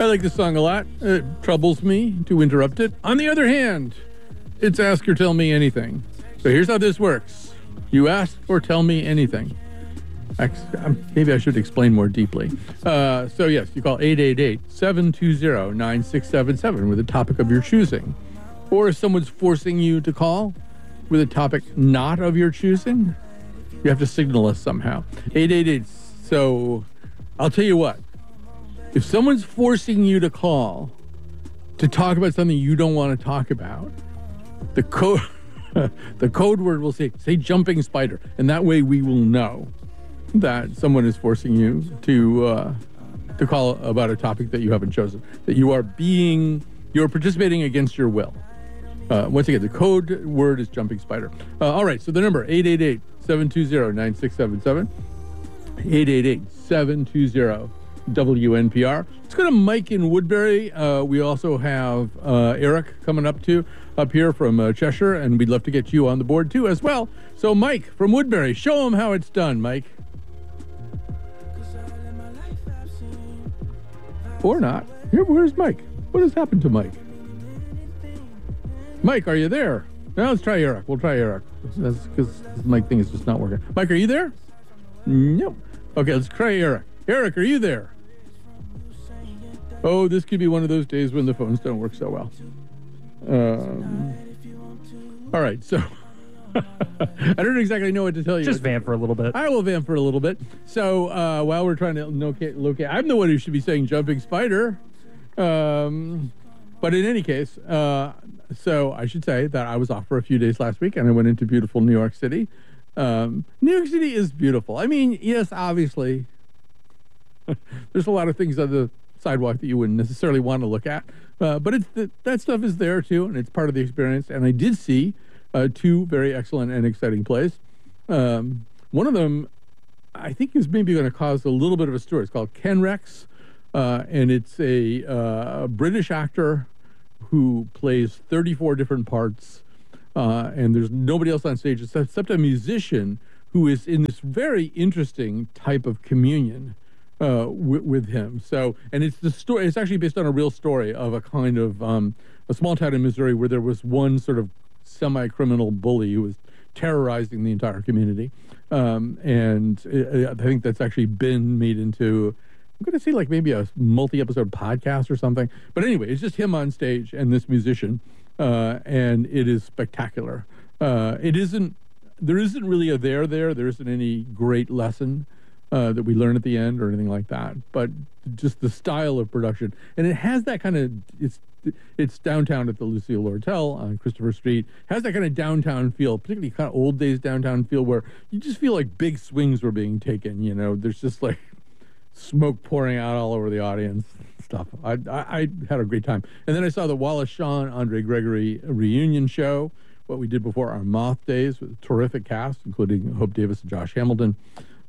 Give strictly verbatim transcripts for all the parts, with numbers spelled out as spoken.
like this song a lot. It troubles me to interrupt it. On the other hand, it's Ask or Tell Me Anything. So here's how this works. You ask or tell me anything. Maybe I should explain more deeply. Uh, so yes, you call eight eight eight, seven two zero, nine six seven seven with a topic of your choosing. Or if someone's forcing you to call with a topic not of your choosing, you have to signal us somehow. eight eight eight. So I'll tell you what. If someone's forcing you to call to talk about something you don't want to talk about, the code the code word will say, say jumping spider. And that way we will know that someone is forcing you to uh, to call about a topic that you haven't chosen, that you are being, you're participating against your will. Uh, once again, the code word is jumping spider. Uh, all right, so the number, eight eight eight, seven two zero, nine six seven seven, eight eight eight, seven two zero, W N P R. Let's go to Mike in Woodbury. Uh, we also have uh, Eric coming up too, up here from uh, Cheshire, and we'd love to get you on the board too as well. So Mike from Woodbury, show them how it's done, Mike. Or not. Here, where's Mike? What has happened to Mike? Mike, are you there? Now let's try Eric. We'll try Eric. That's because this Mike thing is just not working. Mike, are you there? Nope. Okay, let's try Eric. Eric, are you there? Oh, this could be one of those days when the phones don't work so well. Um, all right, so I don't exactly know what to tell you. Just vamp for a little bit. I will vamp for a little bit. So uh, while we're trying to locate, locate, I'm the one who should be saying jumping spider. Um, but in any case, uh, so I should say that I was off for a few days last week, and I went into beautiful New York City. Um, New York City is beautiful. I mean, yes, obviously, there's a lot of things on the sidewalk that you wouldn't necessarily want to look at. Uh, but it's the, that stuff is there, too, and it's part of the experience. And I did see uh, two very excellent and exciting plays. Um, one of them, I think, is maybe going to cause a little bit of a story. It's called Ken Rex, uh, and it's a uh, British actor who plays thirty-four different parts. Uh, and there's nobody else on stage except, except a musician who is in this very interesting type of communion uh, w- with him. So, and it's the story. It's actually based on a real story of a kind of um, a small town in Missouri where there was one sort of semi-criminal bully who was terrorizing the entire community. Um, and it, I think that's actually been made into, I'm going to say like maybe a multi-episode podcast or something. But anyway, it's just him on stage and this musician. Uh, and it is spectacular. Uh, it isn't, there isn't really a there there. There isn't any great lesson uh, that we learn at the end or anything like that. But just the style of production. And it has that kind of, it's it's downtown at the Lucille Hotel on Christopher Street. Has that kind of downtown feel, particularly kind of old days downtown feel where you just feel like big swings were being taken. You know, there's just like smoke pouring out all over the audience. Stuff. I, I I had a great time. And then I saw the Wallace Shawn, Andre Gregory reunion show, what we did before our Moth Days, with a terrific cast, including Hope Davis and Josh Hamilton.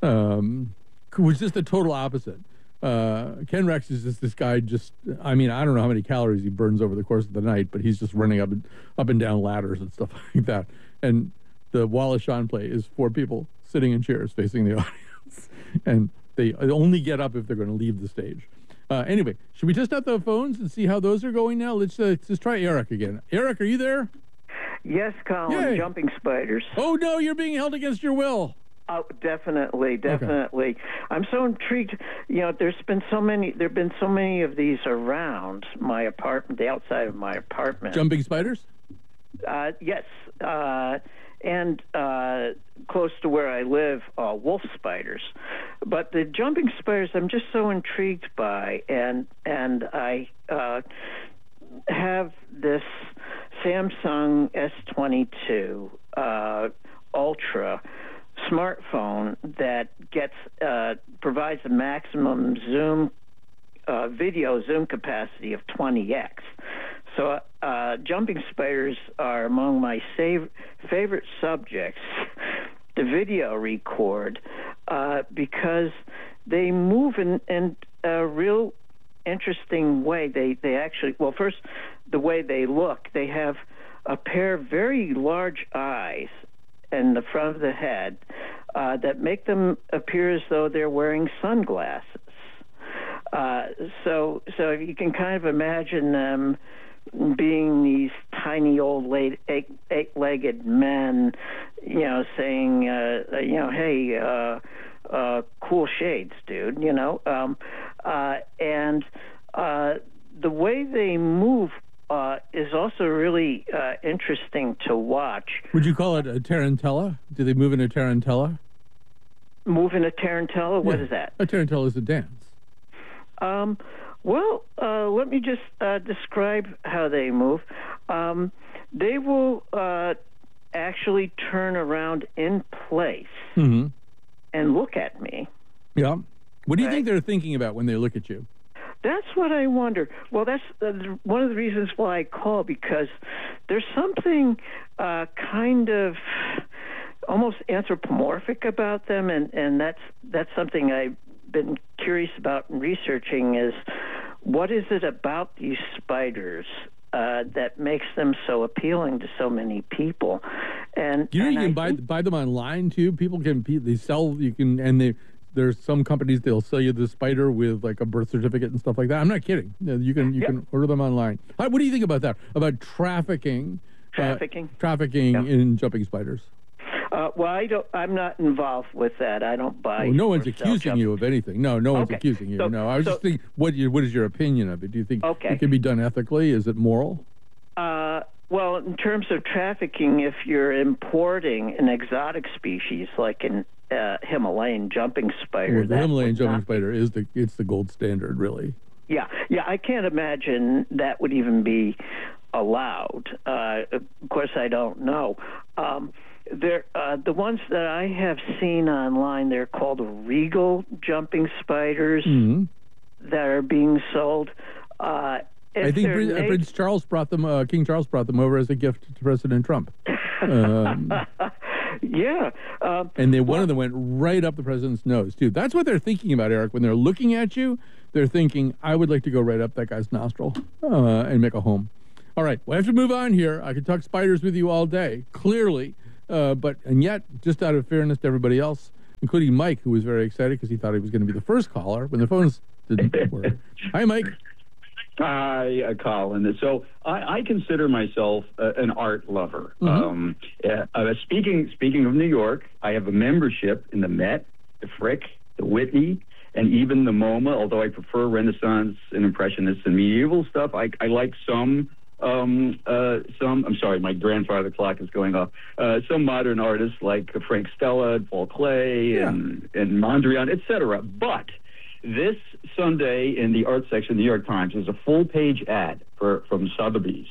Um, was just the total opposite. Uh, Ken Rex is just this guy just, I mean, I don't know how many calories he burns over the course of the night, but he's just running up and, up and down ladders and stuff like that. And the Wallace Shawn play is four people sitting in chairs facing the audience. And they only get up if they're going to leave the stage. Uh, anyway, should we test out the phones and see how those are going now? Let's, uh, let's just try Eric again. Eric, are you there? Yes, Colin. Yay. Jumping spiders. Oh, no, you're being held against your will. Oh, definitely, definitely. Okay. I'm so intrigued. You know, there's been so many. There've been so many of these around my apartment, the outside of my apartment. Jumping spiders? Uh, yes, uh, and uh, close to where I live, uh, wolf spiders. But the jumping spiders, I'm just so intrigued by, and and I uh, have this Samsung S twenty-two uh, Ultra smartphone that gets uh, provides a maximum zoom uh, video zoom capacity of twenty x. So uh, jumping spiders are among my sav- favorite subjects to video record uh, because they move in, in a real interesting way. They they actually, well, first, the way they look, they have a pair of very large eyes in the front of the head uh, that make them appear as though they're wearing sunglasses. Uh, so so you can kind of imagine them being these tiny old late, eight, eight-legged men, you know, saying, uh, you know, hey, uh, uh, cool shades, dude, you know. Um, uh, and uh, the way they move uh, is also really uh, interesting to watch. Would you call it a tarantella? Do they move in a tarantella? Move in a tarantella? What Yeah. is that? A tarantella is a dance. Um, well, uh, let me just uh, describe how they move. Um, they will uh, actually turn around in place Mm-hmm. and look at me. Yeah. What do you Right. think they're thinking about when they look at you? That's what I wonder. Well, that's uh, one of the reasons why I call, because there's something uh, kind of almost anthropomorphic about them, and, and that's that's something I've been curious about in researching is what is it about these spiders uh, that makes them so appealing to so many people? And You know, and you can I buy think- buy them online too. People can they sell you can and they there's some companies they'll sell you the spider with like a birth certificate and stuff like that. I'm not kidding. You can you Yeah. can order them online. How- What do you think about that? About trafficking, Trafficking? uh, trafficking Yeah. in jumping spiders. Uh, well, I don't. I'm not involved with that. I don't buy. Well, no one's or sell accusing jump- you of anything. No, no one's Okay. accusing you. So- no, I was so- just thinking, what you, what is your opinion of it? Do you think Okay. it can be done ethically? Is it moral? Uh, well, in terms of trafficking, if you're importing an exotic species like an uh, Himalayan jumping spider, Well, the that Himalayan would jumping not- spider is the it's the gold standard, really. Yeah, yeah. I can't imagine that would even be allowed. Uh, of course, I don't know. Um, there, uh, the ones that I have seen online, they're called regal jumping spiders hmm that are being sold. Uh, I if think they're Prin- uh, nat- Prince Charles brought them. Uh, King Charles brought them over as a gift to President Trump, um, yeah. Um, and they one of them went right up the president's nose too. That's what they're thinking about, Eric. When they're looking at you, they're thinking, "I would like to go right up that guy's nostril uh, and make a home." All right, we have to move on here. I could talk spiders with you all day, clearly, uh, but and yet, just out of fairness to everybody else, including Mike, who was very excited because he thought he was going to be the first caller when the phones didn't work. Hi, Mike. Hi, uh, Colin. So I, I consider myself uh, an art lover. Mhm. Um, uh, uh, speaking speaking of New York, I have a membership in the Met, the Frick, the Whitney, and even the MoMA. Although I prefer Renaissance and Impressionist and medieval stuff, I, I like some. Um, uh, some. I'm sorry, my grandfather clock is going off. Uh, some modern artists like Frank Stella, Paul Klee, Yeah. and and Mondrian, et cetera. But this Sunday in the art section of the New York Times is a full-page ad for from Sotheby's,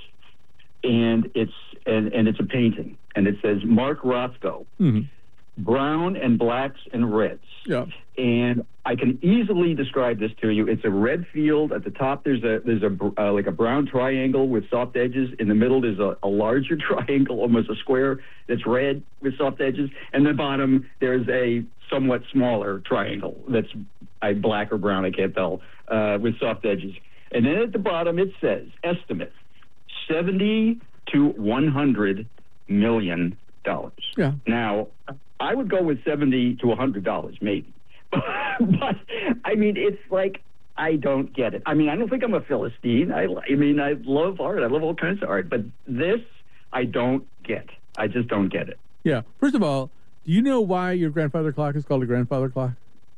and it's and, and it's a painting, and it says Mark Rothko, hmm brown and blacks and reds. Yeah. And I can easily describe this to you. It's a red field. At the top, there's a there's a uh, like a brown triangle with soft edges. In the middle, there's a, a larger triangle, almost a square that's red with soft edges. And the bottom, there's a somewhat smaller triangle that's uh, black or brown, I can't tell, uh, with soft edges. And then at the bottom, it says estimate seventy to one hundred million dollars. Yeah. Now, I would go with seventy to one hundred dollars, maybe. But, I mean, it's like, I don't get it. I mean, I don't think I'm a Philistine. I, I mean, I love art. I love all kinds of art. But this, I don't get. I just don't get it. Yeah. First of all, do you know why your grandfather clock is called a grandfather clock?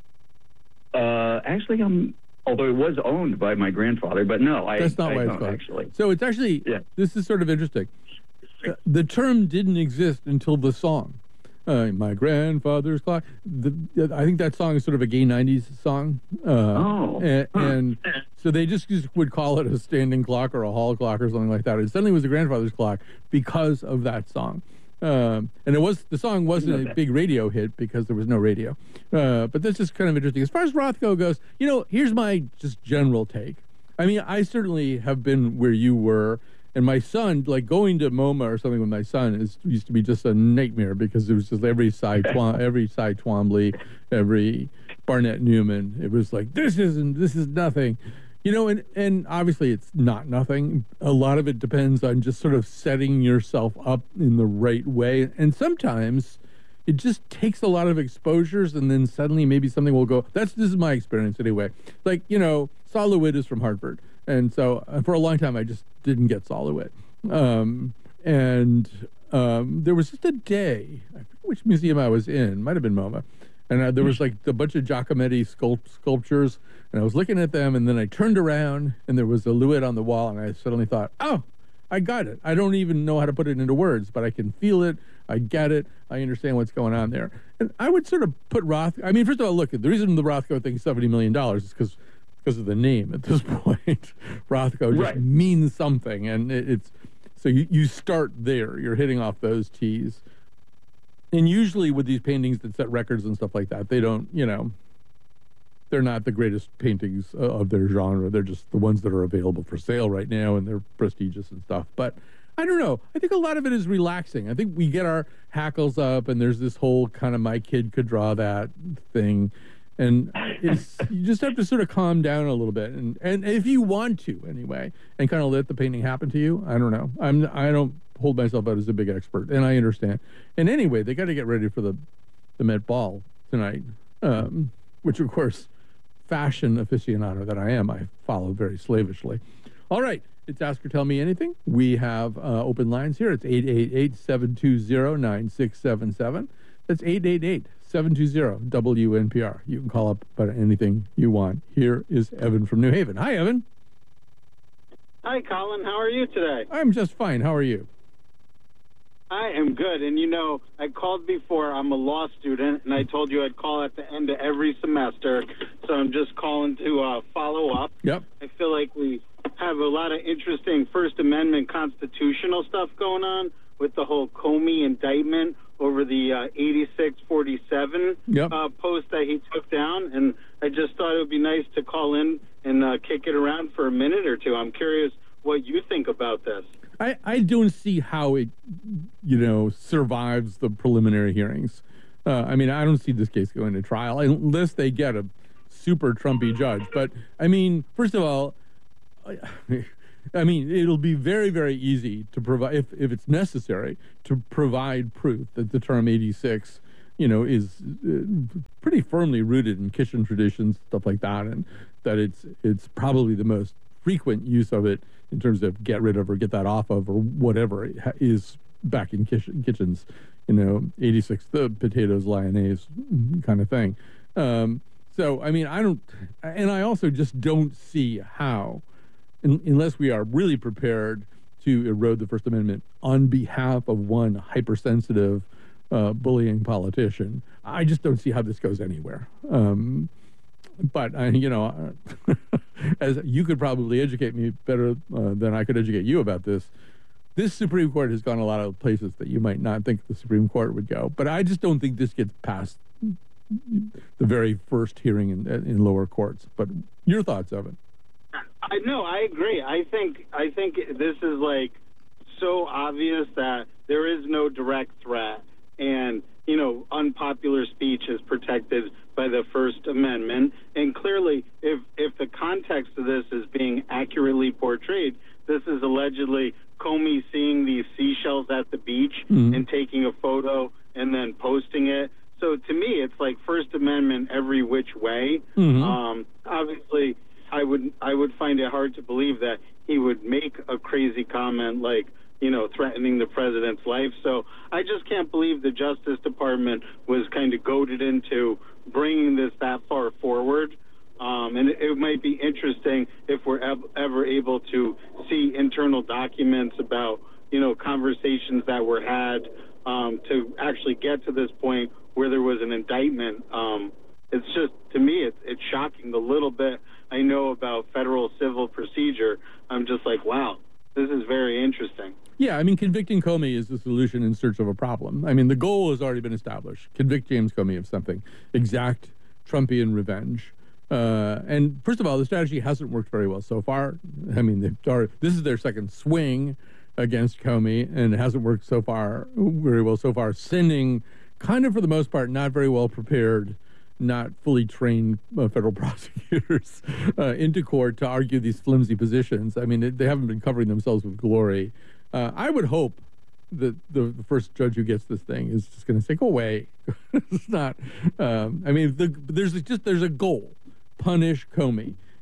Uh, actually, I'm, although it was owned by my grandfather, but no, I, That's not I why it's don't, called. actually. So it's actually, Yeah. this is sort of interesting. Uh, the term didn't exist until the song. Uh, my grandfather's clock. The, I think that song is sort of a gay nineties song. Uh, Oh. And, Huh. and so they just, just would call it a standing clock or a hall clock or something like that. It suddenly was a grandfather's clock because of that song. Um, and it was the song wasn't a big radio hit because there was no radio. Uh, but that's just kind of interesting. As far as Rothko goes, you know, here's my just general take. I mean, I certainly have been where you were. And my son, like going to MoMA or something with my son, is used to be just a nightmare because it was just every Cy Twa- every Cy Twombly, every Barnett Newman. It was like this isn't this is nothing, you know. And and obviously it's not nothing. A lot of it depends on just sort of setting yourself up in the right way. And sometimes it just takes a lot of exposures, and then suddenly maybe something will go. That's this is my experience anyway. Like, you know, Saul LeWitt is from Hartford. And so uh, for a long time, I just didn't get Saul LeWitt. Um, and um, there was just a day, I forget which museum I was in, might have been MoMA, and uh, there was like a bunch of Giacometti sculpt- sculptures, and I was looking at them, and then I turned around, and there was a LeWitt on the wall, and I suddenly thought, oh, I got it. I don't even know how to put it into words, but I can feel it. I get it. I understand what's going on there. And I would sort of put Roth, I mean, first of all, look, the reason the Rothko thing is seventy million dollars is because because of the name at this point. Rothko just Right. means something, and it, it's, so you, you start there. You're hitting off those T's. And usually with these paintings that set records and stuff like that, they don't, you know, they're not the greatest paintings uh, of their genre. They're just the ones that are available for sale right now, and they're prestigious and stuff. But I don't know. I think a lot of it is relaxing. I think we get our hackles up, and there's this whole kind of my kid could draw that thing. And it's, you just have to sort of calm down a little bit. And, and if you want to, anyway, and kind of let the painting happen to you, I don't know. I'm, I don't hold myself out as a big expert, and I understand. And anyway, they got to get ready for the, the Met Ball tonight, um, which, of course, fashion aficionado that I am, I follow very slavishly. All right, it's Ask or Tell Me Anything. We have uh, open lines here. It's eight eight eight, seven two zero, nine six seven seven. That's eight eight eight, seven two zero, W N P R. You can call up about anything you want. Here is Evan from New Haven. Hi, Evan. Hi, Colin. How are you today? I'm just fine. How are you? I am good. And, you know, I called before. I'm a law student, and I told you I'd call at the end of every semester. So I'm just calling to uh, follow up. Yep. I feel like we have a lot of interesting First Amendment constitutional stuff going on with the whole Comey indictment over the uh, eighty-six forty-seven Yep. uh, post that he took down. And I just thought it would be nice to call in and uh, kick it around for a minute or two. I'm curious what you think about this. I, I don't see how it, you know, survives the preliminary hearings. Uh, I mean, I don't see this case going to trial unless they get a super Trumpy judge. But, I mean, first of all, I, I mean, it'll be very, very easy to provide, if, if it's necessary, to provide proof that the term eighty-six, you know, is uh, pretty firmly rooted in Kitchen traditions, stuff like that, and that it's it's probably the most frequent use of it in terms of get rid of or get that off of or whatever it ha- is back in kitchen, kitchens, you know, eighty-six, the potatoes, lyonnaise kind of thing. Um, so, I mean, I don't, and I also just don't see how, in, unless we are really prepared to erode the First Amendment on behalf of one hypersensitive, uh, bullying politician, I just don't see how this goes anywhere. Um, But, uh, you know, as you could probably educate me better uh, than I could educate you about this, this Supreme Court has gone a lot of places that you might not think the Supreme Court would go. But I just don't think this gets past the very first hearing in, in lower courts. But your thoughts, Evan? I no, I agree. I think I think this is like so obvious that there is no direct threat, and you know, unpopular speech is protected by the First Amendment. And clearly, if if the context of this is being accurately portrayed, this is allegedly Comey seeing these seashells at the beach mm-hmm. and taking a photo and then posting it. So to me, it's like First Amendment every which way. Mm-hmm. Um, obviously, I would I would find it hard to believe that he would make a crazy comment like, you know, threatening the president's life. So I just can't believe the Justice Department was kind of goaded into bringing this that far forward. Um, and it, it might be interesting if we're ev- ever able to see internal documents about, you know, conversations that were had um, to actually get to this point where there was an indictment. Um, it's just, to me, it's, it's shocking. The little bit I know about federal civil procedure, I'm just like, wow, this is very interesting. Yeah, I mean, convicting Comey is the solution in search of a problem. I mean, the goal has already been established. Convict James Comey of something. Exact Trumpian revenge. Uh, and first of all, the strategy hasn't worked very well so far. I mean, they've started, this is their second swing against Comey, and it hasn't worked so far very well so far, sending kind of, for the most part, not very well prepared, not fully trained uh, federal prosecutors uh, into court to argue these flimsy positions. I mean, it, they haven't been covering themselves with glory. Uh, I would hope that the, the first judge who gets this thing is just going to say, "Go away." It's not. Um, I mean, the, there's just there's a goal: punish Comey,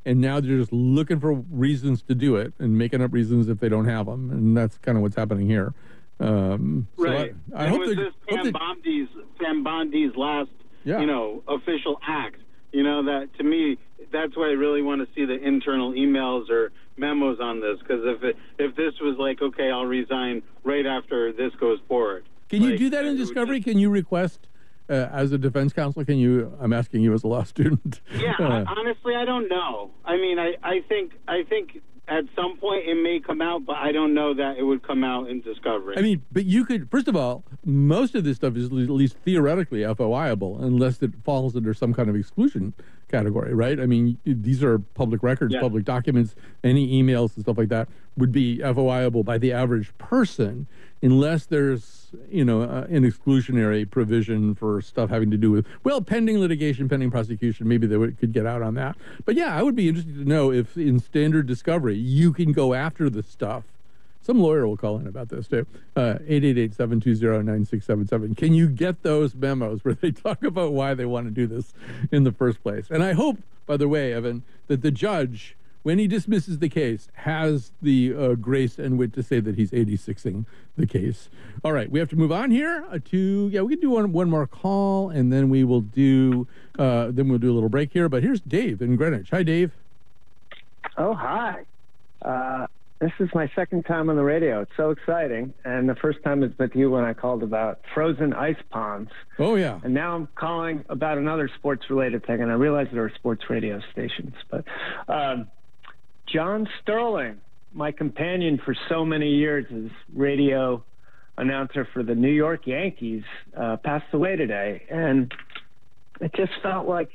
and now they're just looking for reasons to do it and making up reasons if they don't have them, and that's kind of what's happening here. Um, so right. I, I and hope was they, this hope Pam they, Bondi's Pam Bondi's last, Yeah. you know, official act. You know, that to me, that's why I really want to see the internal emails or memos on this, because if it, if this was like, okay, I'll resign right after this goes forward. Can you like, do that in it would Discovery? just- Can you request uh, as a defense counsel? Can you? I'm asking you as a law student. Yeah, Uh, I, honestly, I don't know. I mean, I, I think I think at some point it may come out, but I don't know that it would come out in Discovery. I mean, but you could, first of all, most of this stuff is at least theoretically FOIable unless it falls under some kind of exclusion category, right? I mean, these are public records, Yeah. public documents, any emails and stuff like that would be FOIable by the average person unless there's, you know, uh, an exclusionary provision for stuff having to do with, well, pending litigation, pending prosecution, maybe they would, could get out on that. But yeah, I would be interested to know if in standard discovery you can go after the stuff. Some lawyer will call in about this too. Uh, eight eight eight, seven two zero, nine six seven seven. Can you get those memos where they talk about why they want to do this in the first place? And I hope, by the way, Evan, that the judge, when he dismisses the case, has the uh, grace and wit to say that he's eighty-sixing the case. All right, we have to move on here uh, to, yeah, we can do one, one more call, and then we will do, uh, then we'll do a little break here. But here's Dave in Greenwich. Hi, Dave. Oh, hi. Uh, this is my second time on the radio. It's so exciting. And the first time was with you when I called about frozen ice ponds. Oh, yeah. And now I'm calling about another sports-related thing, and I realize there are sports radio stations. But um, John Sterling, my companion for so many years as radio announcer for the New York Yankees, uh, passed away today. And it just felt like,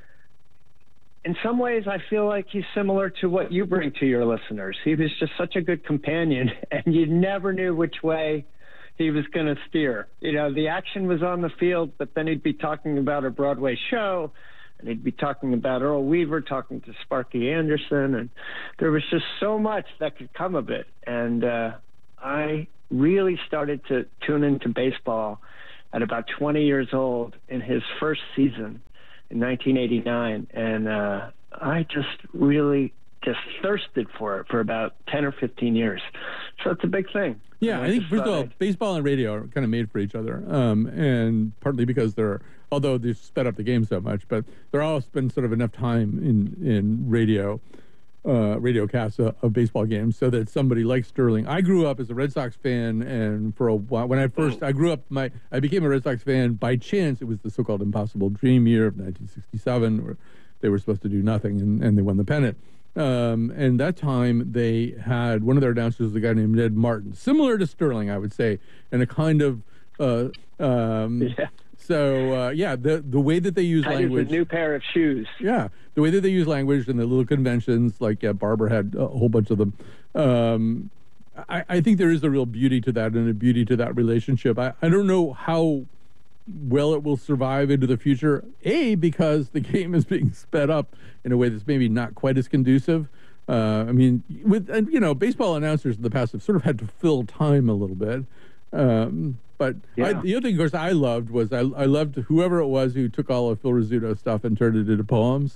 in some ways, I feel like he's similar to what you bring to your listeners. He was just such a good companion, and you never knew which way he was going to steer. You know, the action was on the field, but then he'd be talking about a Broadway show, and he'd be talking about Earl Weaver, talking to Sparky Anderson, and there was just so much that could come of it. And uh, I really started to tune into baseball at about twenty years old in his first season in nineteen eighty-nine, and uh, I just really just thirsted for it for about ten or fifteen years. So it's a big thing. Yeah, And I think, just first of thought all, I'd- baseball and radio are kind of made for each other, um, and partly because they're, although they've sped up the game so much, but there always been sort of enough time in, in radio, uh, radio casts of, of baseball games so that somebody like Sterling, I grew up as a Red Sox fan, and for a while, when I first, I grew up, my, I became a Red Sox fan by chance. It was the so-called impossible dream year of nineteen sixty-seven, where they were supposed to do nothing, and, and they won the pennant. Um, and that time they had one of their announcers was a guy named Ned Martin, similar to Sterling, I would say, and a kind of, uh, um, Yeah. so, uh, yeah, the, the way that they use I language. used a new pair of shoes. Yeah, the way that they use language and the little conventions, like yeah, Barbara had a whole bunch of them. Um, I, I think there is a real beauty to that and a beauty to that relationship. I, I don't know how well it will survive into the future. A, because the game is being sped up in a way that's maybe not quite as conducive. Uh, I mean, with and, you know, baseball announcers in the past have sort of had to fill time a little bit. Um, but I, Yeah. the other thing, of course, I loved was I, I loved whoever it was who took all of Phil Rizzuto stuff and turned it into poems.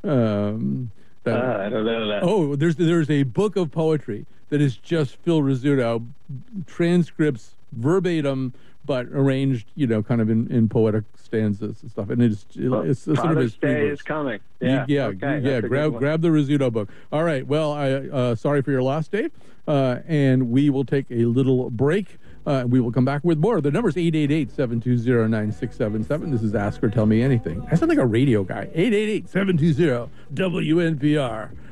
Um, that, Uh, I don't know that. oh, there's there's a book of poetry that is just Phil Rizzuto transcripts verbatim, but arranged, you know, kind of in, in poetic stanzas and stuff. And it's Well, it's sort of Father's his Day free is verse. coming. You- Yeah, yeah, okay, yeah. that's a good Grab one. grab the Rizzuto book. All right. Well, I uh, sorry for your loss, Dave. Uh, and we will take a little break. Uh, we will come back with more. The number is eight eight eight, seven two zero, nine six seven seven. This is Ask or Tell Me Anything. I sound like a radio guy. eight eight eight, seven two zero, W N P R.